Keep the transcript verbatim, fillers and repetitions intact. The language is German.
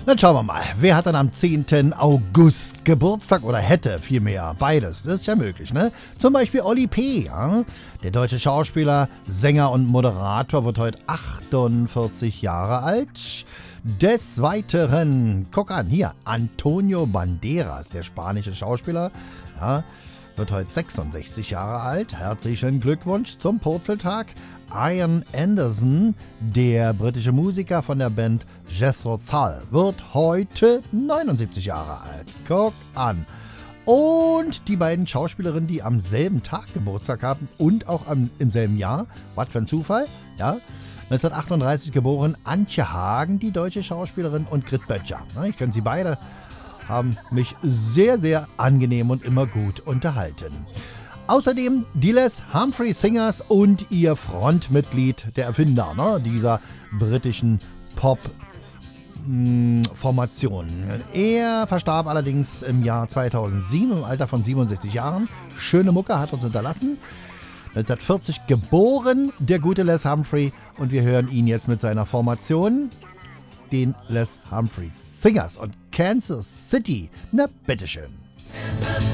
Dann schauen wir mal, wer hat dann am zehnten August Geburtstag oder hätte vielmehr beides. Das ist ja möglich, ne? Zum Beispiel Oli P., ja? Der deutsche Schauspieler, Sänger und Moderator wird heute achtundvierzig Jahre alt. Des Weiteren, guck an, hier, Antonio Banderas, der spanische Schauspieler, ja, wird heute sechsundsechzig Jahre alt. Herzlichen Glückwunsch zum Purzeltag. Ian Anderson, der britische Musiker von der Band Jethro Tull, wird heute neunundsiebzig Jahre alt. Guck an. Und die beiden Schauspielerinnen, die am selben Tag Geburtstag haben und auch am, im selben Jahr, was für ein Zufall, ja, neunzehnhundertachtunddreißig geboren, Antje Hagen, die deutsche Schauspielerin, und Grit Böttcher. Ich kenne sie beide, haben mich sehr, sehr angenehm und immer gut unterhalten. Außerdem die Les Humphrey Singers und ihr Frontmitglied, der Erfinder, ne, dieser britischen Pop-Formation. Er verstarb allerdings im Jahr zweitausendsieben im Alter von siebenundsechzig Jahren. Schöne Mucke hat uns hinterlassen. neunzehnhundertvierzig geboren, der gute Les Humphrey. Und wir hören ihn jetzt mit seiner Formation, den Les Humphrey Singers und Kansas City. Na, bitteschön.